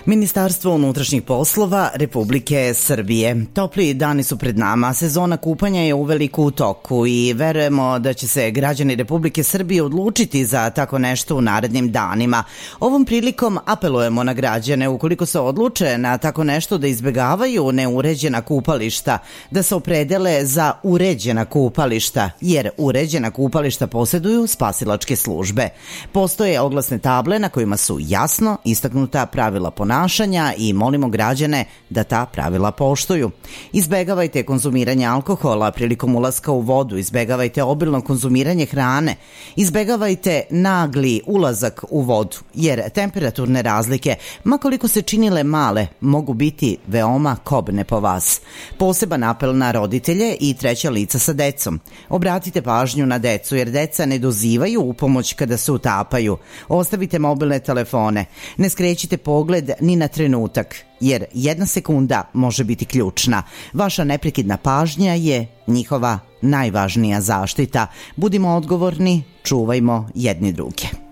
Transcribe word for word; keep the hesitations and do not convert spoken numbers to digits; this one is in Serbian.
Ministarstvo unutrašnjih poslova Republike Srbije. Topli dani su pred nama, sezona kupanja je uveliko u toku i verujemo da će se građani Republike Srbije odlučiti za tako nešto u narednim danima. Ovom prilikom apelujemo na građane, ukoliko se odluče na tako nešto, da izbegavaju neuređena kupališta, da se opredele za uređena kupališta, jer uređena kupališta posjeduju spasilačke službe. Postoje oglasne table na kojima su jasno istaknuta pravila ponašanja i molimo građane da ta pravila poštuju. Izbegavajte konzumiranje alkohola prilikom ulaska u vodu, izbegavajte obilno konzumiranje hrane, izbegavajte nagli ulazak u vodu, jer temperaturne razlike, makoliko se činile male, mogu biti veoma kobne po vas. Poseban apel na roditelje i treća lica sa decom. Obratite pažnju na decu, jer deca ne dozivaju u pomoć kada se utapaju. Ostavite mobilne telefone. Ne skrećite pogled ni na trenutak, jer jedna sekunda može biti ključna. Vaša neprekidna pažnja je njihova najvažnija zaštita. Budimo odgovorni, čuvajmo jedni druge.